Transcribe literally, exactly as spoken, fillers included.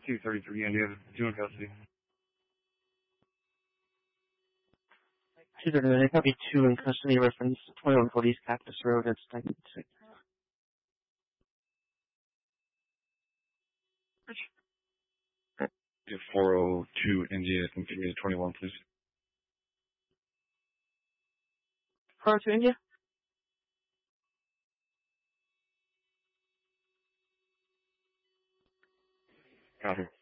two thirty-three India, two in custody. two thirty-nine, copy two in custody, reference twenty-one forty East Cactus Road, that's nine six. four oh two India, continue to twenty-one, please. four oh two India? Copy.